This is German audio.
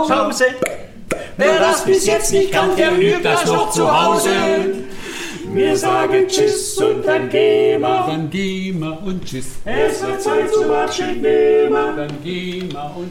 Pause. Wer das bis jetzt nicht kann, der übt das noch zu Hause. Wir sagen Tschüss und dann gehen wir. Dann gehen wir und tschüss. Es wird Zeit zu watschen, gehen wir. Dann gehen wir und